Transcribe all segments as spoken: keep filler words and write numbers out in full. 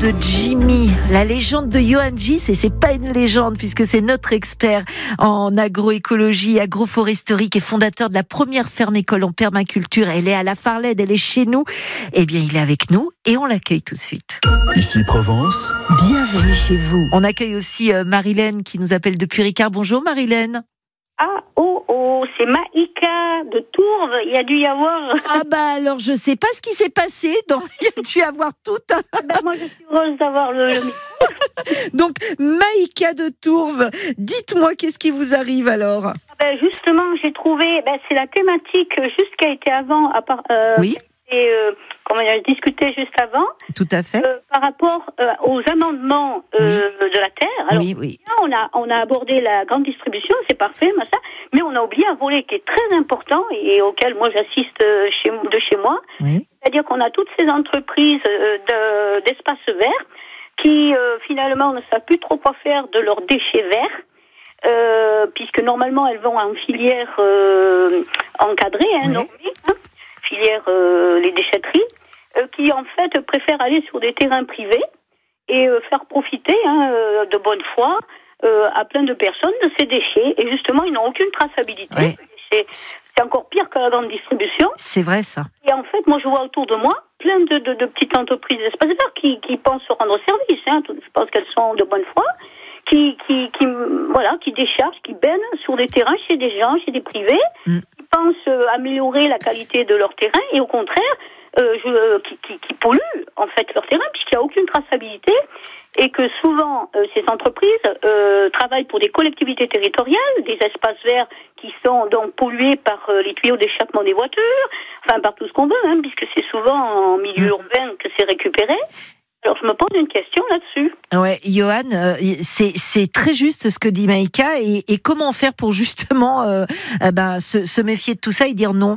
de Jimmy, la légende de Johan Gis, et c'est pas une légende puisque c'est notre expert en agroécologie, agroforesterie et fondateur de la première ferme-école en permaculture. Elle est à La Farlède, elle est chez nous. Eh bien, il est avec nous et on l'accueille tout de suite. Ici Provence. Bienvenue chez vous. On accueille aussi euh, Marilène qui nous appelle depuis Ricard. Bonjour Marilène. Ah, oh, oh, c'est Maïka de Tourves. Il y a dû y avoir... Ah bah alors, je sais pas ce qui s'est passé. Dans... Il y a dû y avoir tout un... Ben, moi, je suis heureuse d'avoir le, le micro. Donc, Maïka de Tourves, dites-moi, qu'est-ce qui vous arrive alors ? Ben, justement, j'ai trouvé... Ben, c'est la thématique juste qui a été avant... À part, euh, oui. Et, euh, comment on a discuté juste avant. Tout à fait. Euh, par rapport euh, aux amendements euh, oui. de la terre. Alors, oui, oui. On a, on a abordé la grande distribution, c'est parfait, ça, mais on a oublié un volet qui est très important et auquel moi j'assiste chez, de chez moi. Oui. C'est-à-dire qu'on a toutes ces entreprises de, d'espaces verts qui euh, finalement ne savent plus trop quoi faire de leurs déchets verts. Euh, puisque normalement elles vont en filière euh, encadrée, hein, oui. normée, hein, filière euh, les déchetteries, euh, qui en fait préfèrent aller sur des terrains privés et euh, faire profiter hein, euh, de bonne foi euh, à plein de personnes de ces déchets. Et justement, ils n'ont aucune traçabilité. Oui. C'est, c'est encore pire que la grande distribution. C'est vrai ça. Et en fait, moi je vois autour de moi plein de, de, de petites entreprises d'espace vert qui, qui pensent se rendre service. Hein, je pense qu'elles sont de bonne foi. Qui, qui, qui, voilà, qui déchargent, qui baignent sur des terrains chez des gens, chez des privés, mm. qui pensent euh, améliorer la qualité de leur terrain et au contraire, euh, je, euh, qui, qui, qui polluent en fait leur terrain puisqu'il n'y a aucune traçabilité et que souvent euh, ces entreprises euh, travaillent pour des collectivités territoriales, des espaces verts qui sont donc pollués par euh, les tuyaux d'échappement des voitures, enfin par tout ce qu'on veut, hein, puisque c'est souvent en milieu mm. urbain que c'est récupéré. Alors, je me pose une question là-dessus. Ouais, Johan, euh, c'est, c'est très juste ce que dit Maïka. Et, et comment faire pour justement euh, euh, ben, se, se méfier de tout ça et dire non ?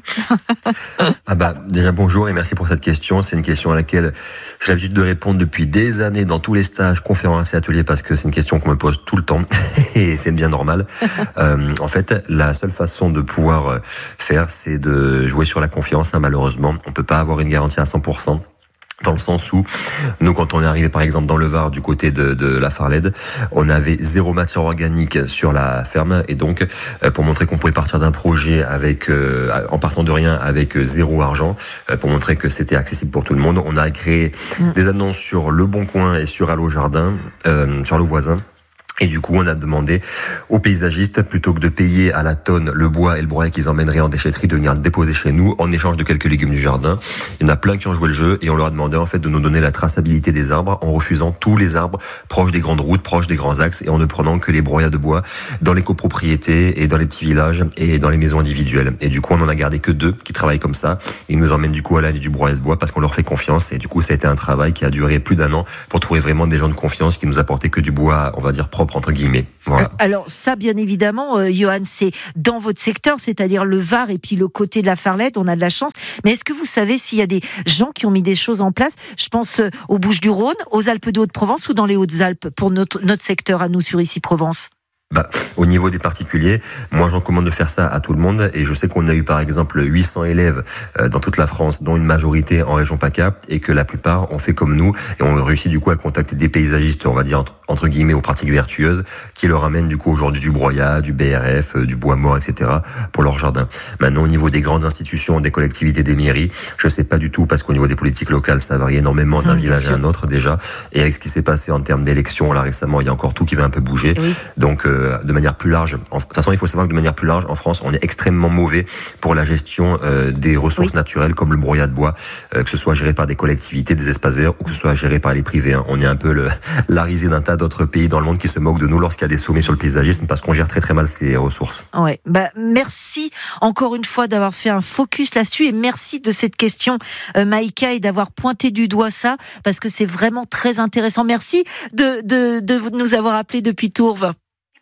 Ah bah, déjà, bonjour et merci pour cette question. C'est une question à laquelle j'ai l'habitude de répondre depuis des années dans tous les stages, conférences et ateliers parce que c'est une question qu'on me pose tout le temps et c'est bien normal. euh, en fait, la seule façon de pouvoir faire, c'est de jouer sur la confiance. Hein, malheureusement, on peut pas avoir une garantie à cent pour cent. Dans le sens où, nous, quand on est arrivé, par exemple, dans le Var, du côté de, de la Farlède, on avait zéro matière organique sur la ferme. Et donc, pour montrer qu'on pouvait partir d'un projet avec, euh, en partant de rien, avec zéro argent, pour montrer que c'était accessible pour tout le monde, on a créé mmh. des annonces sur Le Bon Coin et sur Allo Jardin, euh, sur le voisin. Et du coup, on a demandé aux paysagistes, plutôt que de payer à la tonne le bois et le broyat qu'ils emmèneraient en déchetterie, de venir le déposer chez nous en échange de quelques légumes du jardin. Il y en a plein qui ont joué le jeu et on leur a demandé en fait de nous donner la traçabilité des arbres en refusant tous les arbres proches des grandes routes, proches des grands axes et en ne prenant que les broyats de bois dans les copropriétés et dans les petits villages et dans les maisons individuelles. Et du coup, on en a gardé que deux qui travaillent comme ça. Ils nous emmènent du coup à l'année du broyat de bois parce qu'on leur fait confiance et du coup, ça a été un travail qui a duré plus d'un an pour trouver vraiment des gens de confiance qui nous apportaient que du bois, on va dire propre entre guillemets. Voilà. Alors ça, bien évidemment, euh, Johan, c'est dans votre secteur, c'est-à-dire le Var et puis le côté de la Farlède, on a de la chance. Mais est-ce que vous savez s'il y a des gens qui ont mis des choses en place ? Je pense euh, aux Bouches-du-Rhône, aux Alpes de Haute-Provence ou dans les Hautes-Alpes pour notre, notre secteur à nous sur Ici Provence ? Bah, au niveau des particuliers, moi, je recommande de faire ça à tout le monde. Et je sais qu'on a eu, par exemple, huit cents élèves euh, dans toute la France, dont une majorité en région PACA, et que la plupart ont fait comme nous et ont réussi du coup à contacter des paysagistes, on va dire entre, entre guillemets, aux pratiques vertueuses, qui leur amènent du coup aujourd'hui du broyat, du B R F, euh, du bois mort, et cetera pour leur jardin. Maintenant, au niveau des grandes institutions, des collectivités, des mairies, je sais pas du tout parce qu'au niveau des politiques locales, ça varie énormément d'un mmh, village à un autre déjà. Et avec ce qui s'est passé en termes d'élections, là récemment, il y a encore tout qui va un peu bouger. Oui. Donc euh, de manière plus large. En, de toute façon, il faut savoir que de manière plus large, en France, on est extrêmement mauvais pour la gestion euh, des ressources oui. naturelles comme le broyat de bois, euh, que ce soit géré par des collectivités, des espaces verts ou que ce soit géré par les privés. Hein. On est un peu le, la risée d'un tas d'autres pays dans le monde qui se moquent de nous lorsqu'il y a des sommets sur le paysagisme parce qu'on gère très très mal ces ressources. Ouais. Bah, merci encore une fois d'avoir fait un focus là-dessus et merci de cette question, euh, Maïka, et d'avoir pointé du doigt ça parce que c'est vraiment très intéressant. Merci de, de, de nous avoir appelés depuis Tourves.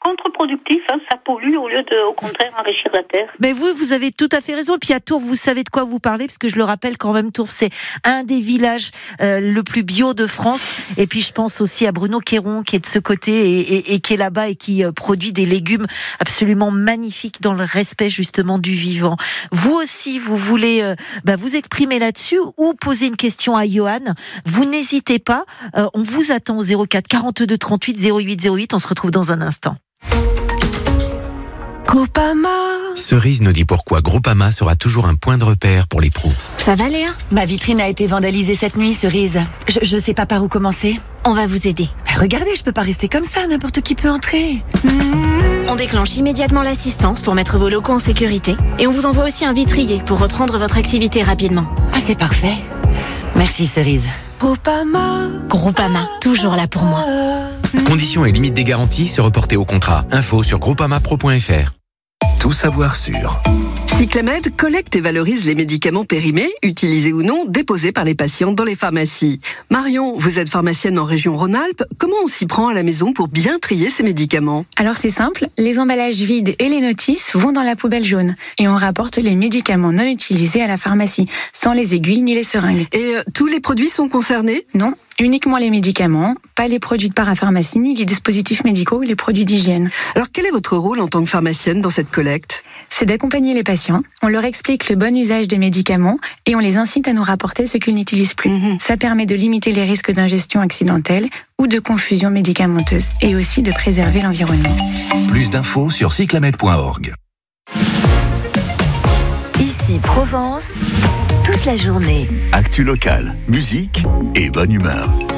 contre-productif, hein, ça pollue au lieu de, au contraire, enrichir la terre. Mais vous, vous avez tout à fait raison. Puis à Tours, vous savez de quoi vous parlez, parce que je le rappelle quand même, Tours, c'est un des villages euh, le plus bio de France. Et puis je pense aussi à Bruno Quéron, qui est de ce côté et, et, et qui est là-bas et qui euh, produit des légumes absolument magnifiques dans le respect justement du vivant. Vous aussi, vous voulez euh, bah, vous exprimer là-dessus ou poser une question à Johan, vous n'hésitez pas. Euh, on vous attend au zéro quatre quarante-deux trente-huit zéro huit zéro huit. On se retrouve dans un instant. Groupama. Cerise nous dit pourquoi Groupama sera toujours un point de repère pour les pros. Ça va, Léa ? Ma vitrine a été vandalisée cette nuit, Cerise. Je, je sais pas par où commencer. On va vous aider. Regardez, je peux pas rester comme ça, n'importe qui peut entrer. On déclenche immédiatement l'assistance pour mettre vos locaux en sécurité et on vous envoie aussi un vitrier pour reprendre votre activité rapidement. Ah, c'est parfait. Merci, Cerise. Groupama. Groupama, toujours là pour moi. Conditions et limites des garanties se reporter au contrat. Info sur groupamapro point f r. Tout savoir sur. Cyclamed collecte et valorise les médicaments périmés, utilisés ou non, déposés par les patients dans les pharmacies. Marion, vous êtes pharmacienne en région Rhône-Alpes. Comment on s'y prend à la maison pour bien trier ces médicaments ? Alors c'est simple, les emballages vides et les notices vont dans la poubelle jaune. Et on rapporte les médicaments non utilisés à la pharmacie, sans les aiguilles ni les seringues. Et euh, tous les produits sont concernés ? Non. Uniquement les médicaments, pas les produits de parapharmacie, ni les dispositifs médicaux ou les produits d'hygiène. Alors quel est votre rôle en tant que pharmacienne dans cette collecte ? C'est d'accompagner les patients, on leur explique le bon usage des médicaments et on les incite à nous rapporter ce qu'ils n'utilisent plus. Mmh. Ça permet de limiter les risques d'ingestion accidentelle ou de confusion médicamenteuse et aussi de préserver l'environnement. Plus d'infos sur cyclamed point org. Ici Provence, toute la journée. Actu locale, musique et bonne humeur.